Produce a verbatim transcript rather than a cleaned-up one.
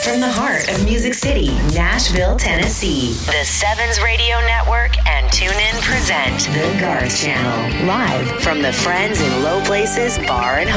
from the heart of Music City, Nashville, Tennessee. The Sevens Radio Network and TuneIn present The Garth Channel, live from the Friends in Low Places Bar and